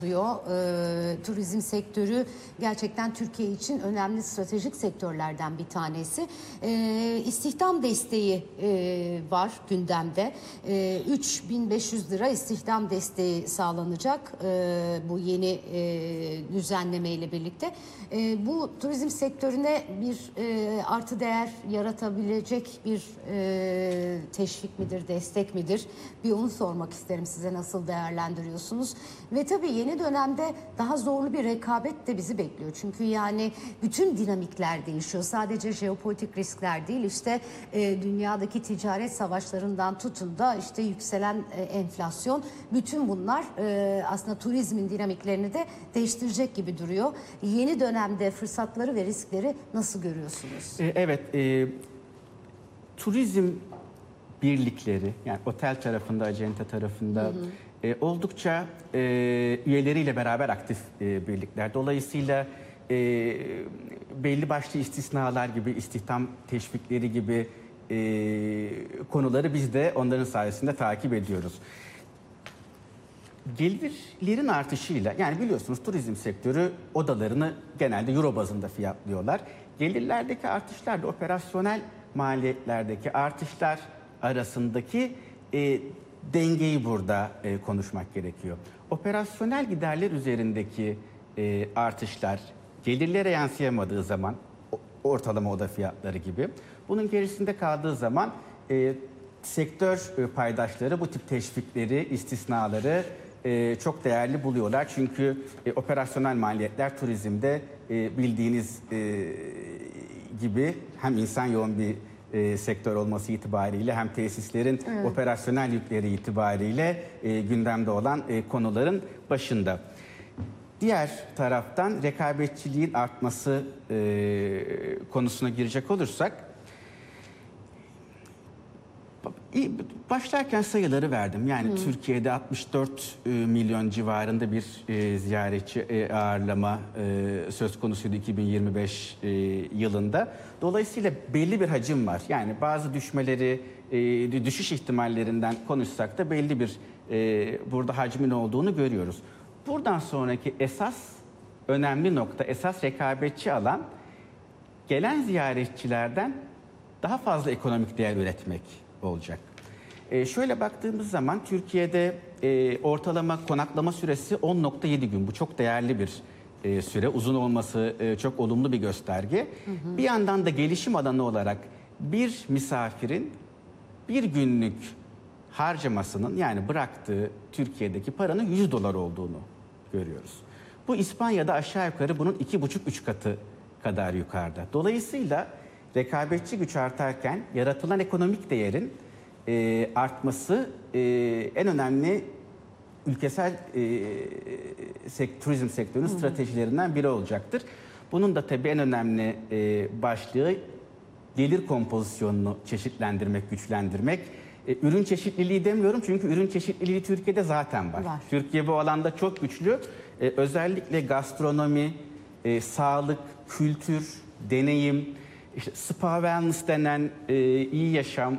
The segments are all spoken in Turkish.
Turizm sektörü gerçekten Türkiye için önemli stratejik sektörlerden bir tanesi. İstihdam desteği var gündemde. 3.500 lira istihdam desteği sağlanacak bu yeni düzenleme ile birlikte. Bu turizm sektörüne bir artı değer yaratabilecek bir teşvik midir, destek midir? Bir onu sormak isterim size, nasıl değerlendiriyorsunuz? Ve tabii yeni dönemde daha zorlu bir rekabet de bizi bekliyor. Çünkü yani bütün dinamikler değişiyor. Sadece jeopolitik riskler değil, işte dünyadaki ticaret savaşlarından tutun da işte yükselen enflasyon, bütün bunlar aslında turizmin dinamiklerini de değiştirecek gibi duruyor. Yeni dönemde fırsatları ve riskleri nasıl görüyorsunuz? Evet, turizm birlikleri, yani otel tarafında, acente tarafında oldukça üyeleriyle beraber aktif birlikler. Dolayısıyla belli başlı istisnalar gibi, istihdam teşvikleri gibi konuları biz de onların sayesinde takip ediyoruz. Gelirlerin artışıyla, yani biliyorsunuz turizm sektörü odalarını genelde euro bazında fiyatlıyorlar. Gelirlerdeki artışlar da operasyonel maliyetlerdeki artışlar arasındaki dengeyi burada konuşmak gerekiyor. Operasyonel giderler üzerindeki artışlar gelirlere yansıyamadığı zaman, ortalama oda fiyatları gibi, bunun gerisinde kaldığı zaman sektör paydaşları bu tip teşvikleri, istisnaları çok değerli buluyorlar. Çünkü operasyonel maliyetler turizmde bildiğiniz gibi hem insan yoğun bir sektör olması itibariyle hem tesislerin operasyonel yükleri itibariyle gündemde olan konuların başında. Diğer taraftan rekabetçiliğin artması konusuna girecek olursak, başlarken sayıları verdim. Yani Türkiye'de 64 milyon civarında bir ziyaretçi ağırlama söz konusuydu 2025 yılında. Dolayısıyla belli bir hacim var. Yani bazı düşmeleri, düşüş ihtimallerinden konuşsak da belli bir burada hacmin olduğunu görüyoruz. Buradan sonraki esas önemli nokta, esas rekabetçi alan gelen ziyaretçilerden daha fazla ekonomik değer üretmek olacak. Şöyle baktığımız zaman Türkiye'de ortalama konaklama süresi 10.7 gün. Bu çok değerli bir süre. Uzun olması çok olumlu bir gösterge. Bir yandan da gelişim alanı olarak bir misafirin bir günlük harcamasının, yani bıraktığı Türkiye'deki paranın 100 dolar olduğunu görüyoruz. Bu İspanya'da aşağı yukarı bunun 2,5-3 katı kadar yukarıda. Dolayısıyla rekabetçi güç artarken yaratılan ekonomik değerin artması en önemli ülkesel turizm sektörünün stratejilerinden biri olacaktır. Bunun da tabii en önemli başlığı gelir kompozisyonunu çeşitlendirmek, güçlendirmek. Ürün çeşitliliği demiyorum çünkü ürün çeşitliliği Türkiye'de zaten var. Türkiye bu alanda çok güçlü. Özellikle gastronomi, sağlık, kültür, deneyim, İşte spa wellness denen iyi yaşam,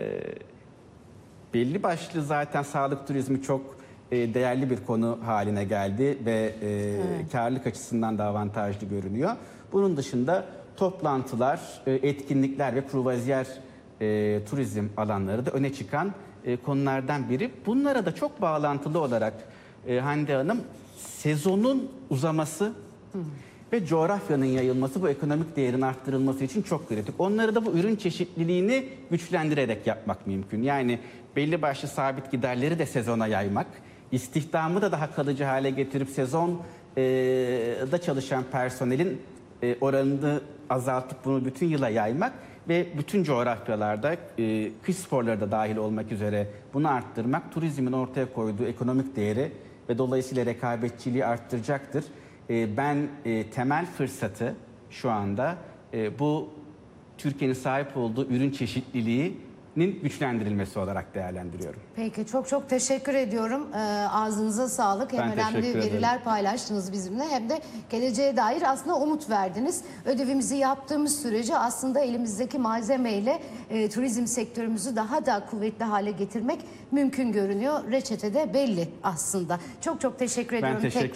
belli başlı zaten sağlık turizmi çok değerli bir konu haline geldi ve karlılık açısından da avantajlı görünüyor. Bunun dışında toplantılar, etkinlikler ve kruvaziyer turizm alanları da öne çıkan konulardan biri. Bunlara da çok bağlantılı olarak Hande Hanım, sezonun uzaması ve coğrafyanın yayılması bu ekonomik değerin arttırılması için çok kritik. Onları da bu ürün çeşitliliğini güçlendirerek yapmak mümkün. Yani belli başlı sabit giderleri de sezona yaymak, istihdamı da daha kalıcı hale getirip sezonda çalışan personelin oranını azaltıp bunu bütün yıla yaymak ve bütün coğrafyalarda, kış sporları da dahil olmak üzere bunu arttırmak, turizmin ortaya koyduğu ekonomik değeri ve dolayısıyla rekabetçiliği arttıracaktır. Ben temel fırsatı şu anda bu Türkiye'nin sahip olduğu ürün çeşitliliğini güçlendirilmesi olarak değerlendiriyorum. Peki, çok çok teşekkür ediyorum. Ağzınıza sağlık. Hem Ben önemli teşekkür ederim. veriler paylaştınız bizimle, hem de geleceğe dair aslında umut verdiniz. Ödevimizi yaptığımız sürece aslında elimizdeki malzemeyle turizm sektörümüzü daha da kuvvetli hale getirmek mümkün görünüyor. Reçete de belli aslında. Çok çok teşekkür ediyorum. teşekkür